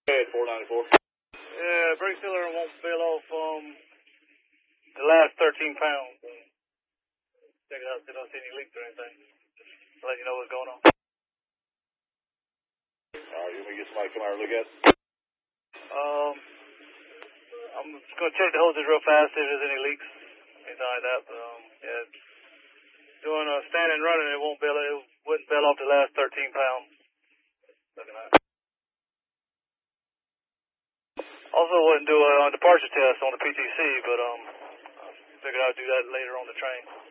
Head 494. Yeah, brake cylinder won't bail off the last 13 pounds. Check it out, see if I don't see any leaks or anything. I'll let you know what's going on. Alright, you want me to get somebody to come out and look at it? I'm just going to check the hoses real fast, see if there's any leaks, anything like that. But, yeah, doing standing and running, it wouldn't bail off the last 13 pounds. Looking at it. Also wouldn't do a departure test on the PTC, but I figured I'd do that later on the train.